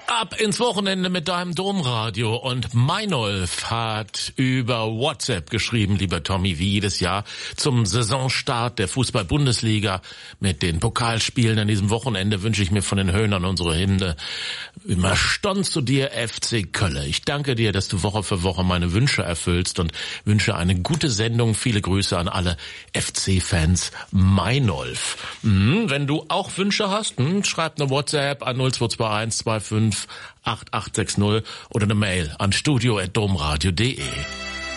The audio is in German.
Ab ins Wochenende mit deinem Domradio. Und Meinolf hat über WhatsApp geschrieben, lieber Tommy, wie jedes Jahr zum Saisonstart der Fußball-Bundesliga mit den Pokalspielen an diesem Wochenende wünsche ich mir von den Höhnern unsere Hymne. Immer stund zu dir, FC Kölle. Ich danke dir, dass du Woche für Woche meine Wünsche erfüllst und wünsche eine gute Sendung. Viele Grüße an alle FC-Fans. Meinolf. Wenn du auch Wünsche hast, schreib eine WhatsApp an 0221 25 8860 oder eine Mail an studio@domradio.de.